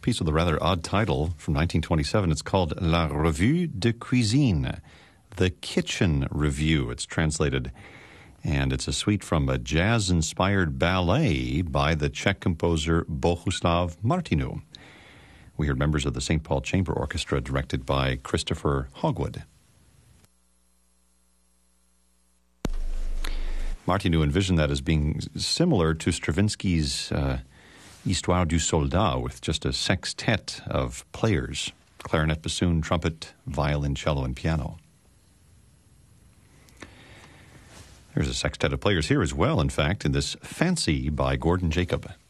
piece with a rather odd title from 1927. It's called La Revue de Cuisine, the Kitchen Review. It's translated, and it's a suite from a jazz-inspired ballet by the Czech composer Bohuslav Martinu. We heard members of the St. Paul Chamber Orchestra directed by Christopher Hogwood. Martinu envisioned that as being similar to Stravinsky's Histoire du Soldat, with just a sextet of players: clarinet, bassoon, trumpet, violin, cello, and piano. There's a sextet of players here as well, in fact, in this Fancy by Gordon Jacob.